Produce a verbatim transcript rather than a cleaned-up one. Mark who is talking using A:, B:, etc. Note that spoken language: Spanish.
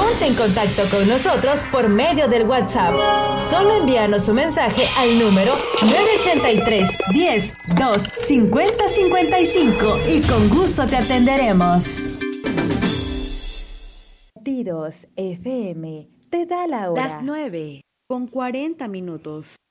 A: Ponte en contacto con nosotros por medio del WhatsApp. Solo envíanos su mensaje al número nueve ochenta y tres, diez, dos, cincuenta, cincuenta y cinco y con gusto te atenderemos.
B: Tidos F M te da la hora.
C: Las nueve con cuarenta minutos.